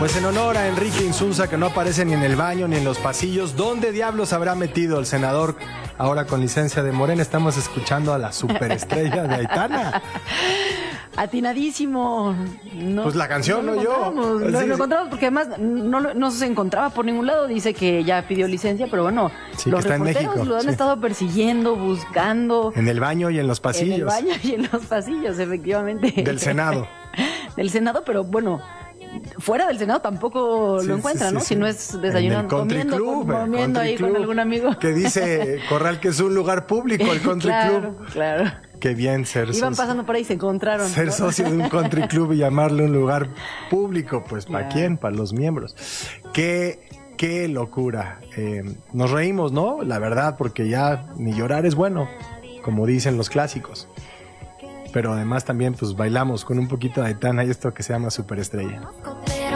Pues en honor a Enrique Insunza, que no aparece ni en el baño ni en los pasillos, ¿dónde diablos habrá metido el senador ahora con licencia de Morena? Estamos escuchando a la superestrella de Aitana. Atinadísimo. No, pues la canción, no yo. Lo encontramos porque además no se encontraba por ningún lado. Dice que ya pidió licencia, pero bueno, sí, los que está reporteros en México, lo han estado persiguiendo, buscando. En el baño y en los pasillos. En el baño y en los pasillos, efectivamente. Del Senado. Del Senado, pero bueno, fuera del Senado tampoco lo encuentran, ¿no? Si no es desayunando, comiendo ahí con algún amigo. Que dice Corral que es un lugar público, el country club. Claro. Qué bien ser socio. Iban pasando por ahí y se encontraron. Ser socio de un country club y llamarle un lugar público, pues ¿para quién? Para los miembros. Qué locura. Nos reímos, ¿no? La verdad, porque ya ni llorar es bueno, como dicen los clásicos. Pero además también pues bailamos con un poquito de Aitana y esto que se llama Superestrella.